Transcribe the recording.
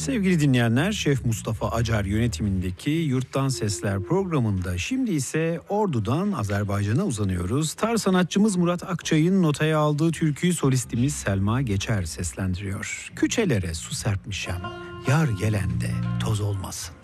Sevgili dinleyenler, Şef Mustafa Acar yönetimindeki Yurttan Sesler programında şimdi ise Ordu'dan Azerbaycan'a uzanıyoruz. Tar sanatçımız Murat Akçay'ın notaya aldığı türküyü solistimiz Selma Geçer seslendiriyor. Küçelere su serpmişem, yar gelende toz olmasın.